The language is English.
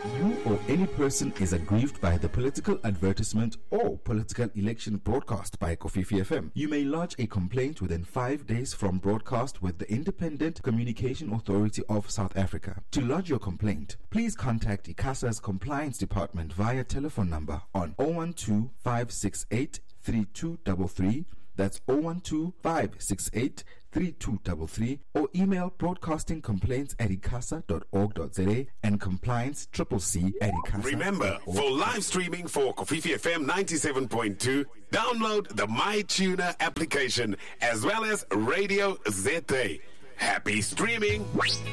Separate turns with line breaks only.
you or any person is aggrieved by the political advertisement or political election broadcast by Kofifi FM, you may lodge a complaint within 5 days from broadcast with the Independent Communication Authority of South Africa. To lodge your complaint, please contact ICASA's Compliance Department via telephone number on 012 568 3233. That's 012 568 3233, or email broadcastingcomplaints@icasa.org.za and compliance@icasa.org.
Remember, for live streaming for Kofifi FM 97.2, download the MyTuner application as well as Radio ZA. Happy streaming!